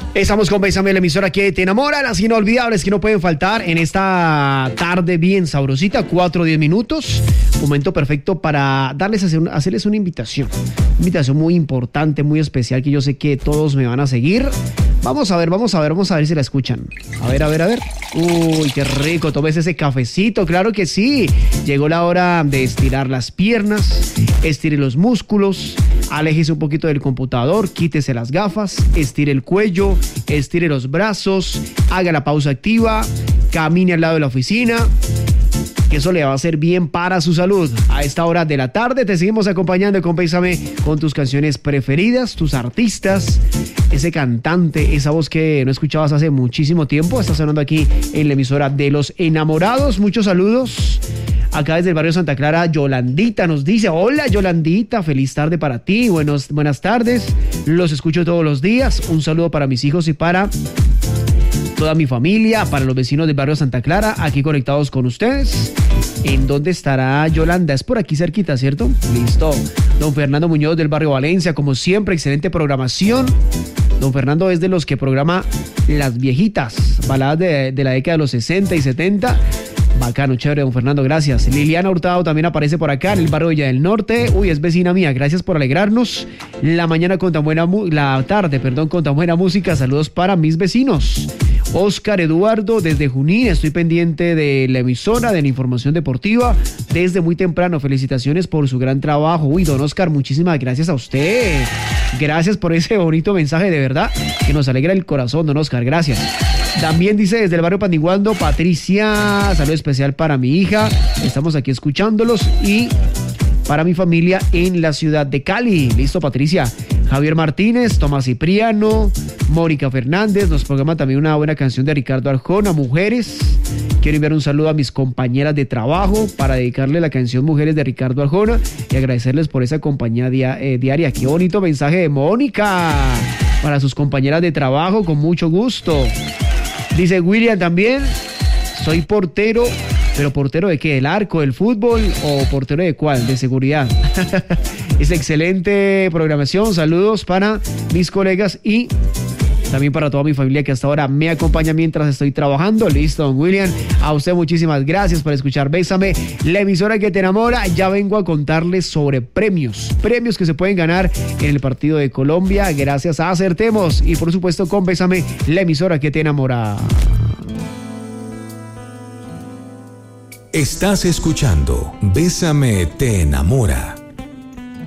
Estamos con Bésame, la emisora que te enamora, las inolvidables que no pueden faltar en esta tarde bien sabrosita, 4 o 10 minutos. Momento perfecto para hacerles una invitación muy importante, muy especial, que yo sé que todos me van a seguir. Vamos a ver si la escuchan. A ver. Uy, qué rico, tomes ese cafecito, claro que sí. Llegó la hora de estirar las piernas, estire los músculos, aléjese un poquito del computador, quítese las gafas, estire el cuello, estire los brazos, haga la pausa activa, camine al lado de la oficina, que eso le va a hacer bien para su salud. A esta hora de la tarde te seguimos acompañando con Bésame, con tus canciones preferidas, tus artistas, ese cantante, esa voz que no escuchabas hace muchísimo tiempo, está sonando aquí en la emisora de los enamorados. Muchos saludos. Acá desde el barrio Santa Clara, Yolandita nos dice: hola Yolandita, feliz tarde para ti, buenas tardes, los escucho todos los días, un saludo para mis hijos y para toda mi familia, para los vecinos del barrio Santa Clara, aquí conectados con ustedes. ¿En dónde estará Yolanda? Es por aquí cerquita, ¿cierto? Listo. Don Fernando Muñoz del barrio Valencia, como siempre, excelente programación. Don Fernando es de los que programa las viejitas, baladas de la década de los 60 y 70. Bacano, chévere, don Fernando, gracias. Liliana Hurtado también aparece por acá en el barrio Villa del Norte. Uy, es vecina mía, gracias por alegrarnos la mañana con tan buena la tarde, con tan buena música. Saludos para mis vecinos. Oscar Eduardo desde Junín, estoy pendiente de la emisora, de la información deportiva desde muy temprano. Felicitaciones por su gran trabajo. Uy, don Oscar, muchísimas gracias a usted. Gracias por ese bonito mensaje, de verdad, que nos alegra el corazón, don Oscar, gracias. También dice desde el barrio Pandiguando, Patricia, saludo especial para mi hija, estamos aquí escuchándolos, y para mi familia en la ciudad de Cali. Listo, Patricia. Javier Martínez, Tomás Cipriano, Mónica Fernández, nos programa también una buena canción de Ricardo Arjona, Mujeres. Quiero enviar un saludo a mis compañeras de trabajo para dedicarle la canción Mujeres de Ricardo Arjona y agradecerles por esa compañía diaria. Qué bonito mensaje de Mónica para sus compañeras de trabajo, con mucho gusto. Dice William también: soy portero. ¿Pero portero de qué? ¿Del arco, del fútbol o portero de cuál? De seguridad. Es excelente programación. Saludos para mis colegas y también para toda mi familia que hasta ahora me acompaña mientras estoy trabajando. Listo, don William. A usted muchísimas gracias por escuchar Bésame, la emisora que te enamora. Ya vengo a contarles sobre premios que se pueden ganar en el partido de Colombia gracias a Acertemos. Y por supuesto con Bésame, la emisora que te enamora. Estás escuchando Bésame te enamora.